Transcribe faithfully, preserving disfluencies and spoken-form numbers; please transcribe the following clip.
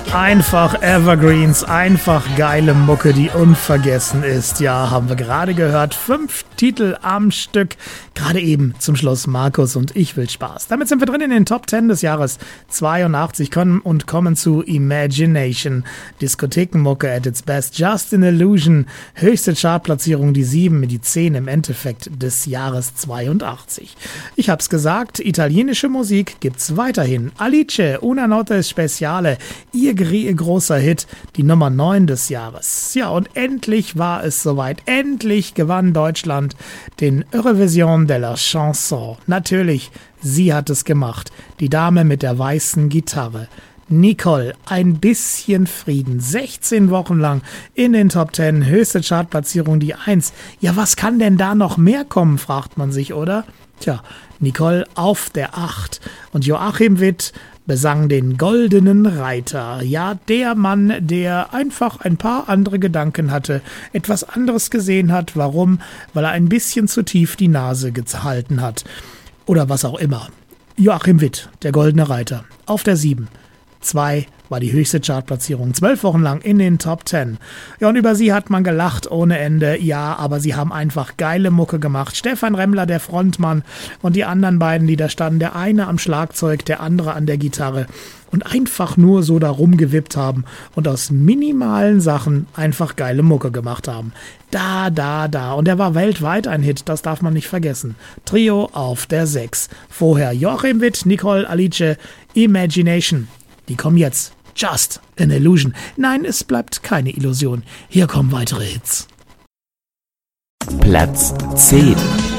Einfach Evergreens, einfach geile Mucke, die unvergessen ist. Ja, haben wir gerade gehört. Fünf Titel am Stück. Gerade eben zum Schluss Markus und Ich will Spaß. Damit sind wir drin in den Top Ten des Jahres zweiundachtzig und kommen zu Imagination. Diskothekenmucke at its best. Just an Illusion. Höchste Chartplatzierung die sieben, die zehn im Endeffekt des Jahres zweiundachtzig. Ich hab's gesagt, italienische Musik gibt's weiterhin. Alice, Una Notte Speciale. Ihr großer Hit, die Nummer neun des Jahres. Ja, und endlich war es soweit. Endlich gewann Deutschland den Eurovision de la Chanson. Natürlich, sie hat es gemacht. Die Dame mit der weißen Gitarre. Nicole, ein bisschen Frieden. sechzehn Wochen lang in den Top Ten, höchste Chartplatzierung die eins. Ja, was kann denn da noch mehr kommen, fragt man sich, oder? Tja, Nicole auf der acht. Und Joachim Witt besang den Goldenen Reiter. Ja, der Mann, der einfach ein paar andere Gedanken hatte, etwas anderes gesehen hat. Warum? Weil er ein bisschen zu tief die Nase gehalten hat. Oder was auch immer. Joachim Witt, der Goldene Reiter, auf der sieben. zwei war die höchste Chartplatzierung, zwölf Wochen lang in den Top Ten. Ja, und über sie hat man gelacht ohne Ende. Ja, aber sie haben einfach geile Mucke gemacht. Stefan Remmler, der Frontmann, und die anderen beiden, die da standen, der eine am Schlagzeug, der andere an der Gitarre, und einfach nur so da rumgewippt haben und aus minimalen Sachen einfach geile Mucke gemacht haben. Da, da, da. Und er war weltweit ein Hit, das darf man nicht vergessen. Trio auf der sechs. Vorher Joachim Witt, Nicole, Alice, Imagination. Die kommen jetzt. Just an Illusion. Nein, es bleibt keine Illusion. Hier kommen weitere Hits. Platz zehn.